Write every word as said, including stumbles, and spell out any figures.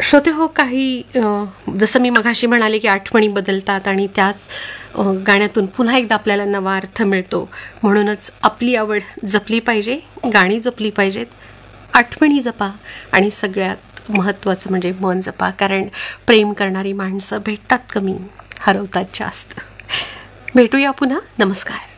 श्रोते हो, काही जसं मी मघाशी म्हणाले की आठवणी बदलतात आणि त्याच गाण्यातून पुन्हा एकदा आपल्याला नवा अर्थ मिळतो. म्हणूनच आपली आवड जपली पाहिजे, गाणी जपली पाहिजेत, आठवणी जपा आणि सगळ्यात महत्त्वाचं म्हणजे मन जपा. कारण प्रेम करणारी माणसं भेटतात कमी, हरवतात जास्त. भेटूया पुन्हा. नमस्कार.